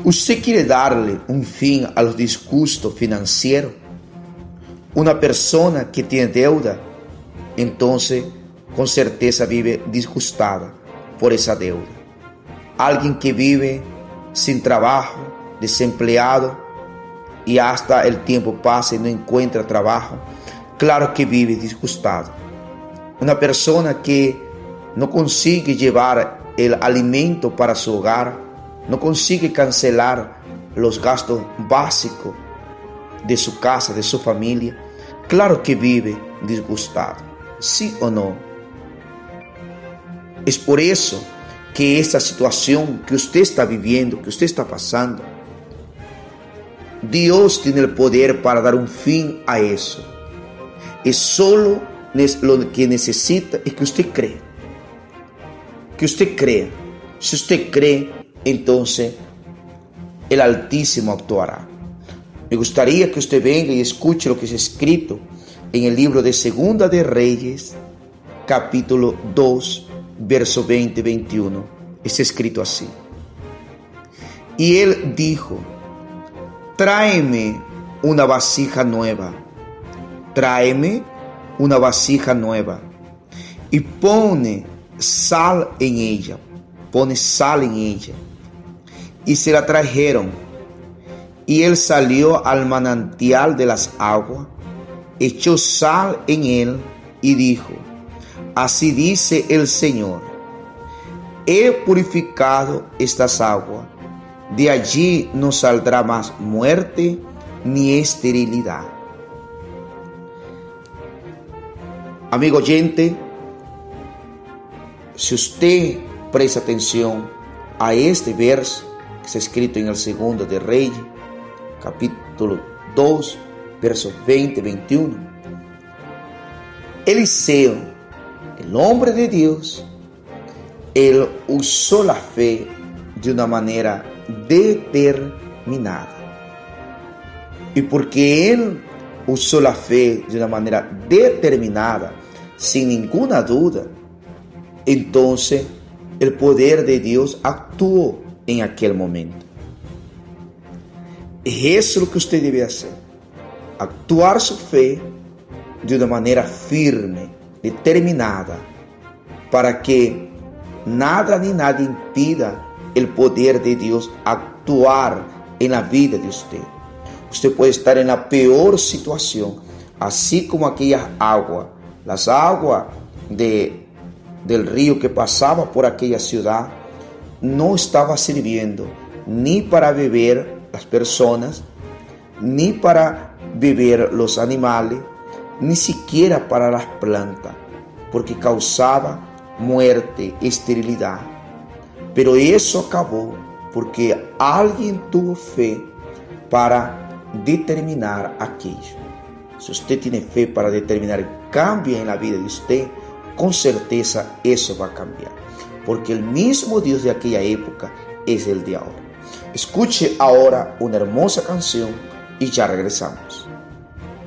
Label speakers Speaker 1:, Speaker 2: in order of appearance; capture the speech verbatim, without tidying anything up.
Speaker 1: ¿Usted quiere darle un fin a los disgustos financieros? Una persona que tiene deuda, entonces con certeza vive disgustada por esa deuda. Alguien que vive sin trabajo, desempleado, y hasta el tiempo pasa y no encuentra trabajo, claro que vive disgustado. Una persona que no consigue llevar el alimento para su hogar, no consigue cancelar los gastos básicos de su casa, de su familia, claro que vive disgustado. ¿Sí o no? Es por eso que esta situación que usted está viviendo, que usted está pasando, Dios tiene el poder para dar un fin a eso. Es solo lo que necesita es que usted crea. Que usted crea. Si usted cree, entonces el Altísimo actuará. Me gustaría que usted venga y escuche lo que es escrito en el libro de Segunda de Reyes, capítulo dos, verso veinte y veintiuno. Está escrito así. Y él dijo: tráeme una vasija nueva, tráeme una vasija nueva, y pone sal en ella, pone sal en ella. Y se la trajeron, y él salió al manantial de las aguas, echó sal en él, y dijo: así dice el Señor, he purificado estas aguas, de allí no saldrá más muerte ni esterilidad. Amigo oyente, si usted presta atención a este verso que está escrito en el Segundo de Reyes, capítulo dos, versos veinte y veintiuno, Eliseo, el hombre de Dios, él usó la fe de una manera determinada. Y porque él usó la fe de una manera determinada, sin ninguna duda, entonces el poder de Dios actuó en aquel momento. Es eso lo que usted debe hacer: actuar su fe de una manera firme, determinada, para que nada ni nadie impida el poder de Dios actuar en la vida de usted. Usted puede estar en la peor situación, así como aquellas aguas, las aguas de, del río que pasaba por aquella ciudad, no estaba sirviendo ni para beber las personas, ni para beber los animales, ni siquiera para las plantas, porque causaba muerte, esterilidad. Pero eso acabó porque alguien tuvo fe para determinar aquello. Si usted tiene fe para determinar el cambio en la vida de usted, con certeza eso va a cambiar, porque el mismo Dios de aquella época es el de ahora. Escuche ahora una hermosa canción y ya regresamos.